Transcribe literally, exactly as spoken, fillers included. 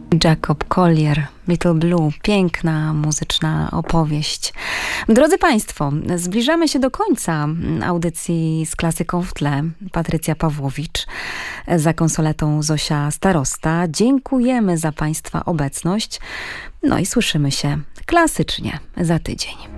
Jacob Collier, Little Blue. Piękna muzyczna opowieść. Drodzy Państwo, zbliżamy się do końca audycji z klasyką w tle. Patrycja Pawłowicz, za konsoletą Zosia Starosta. Dziękujemy za Państwa obecność. No i słyszymy się klasycznie za tydzień.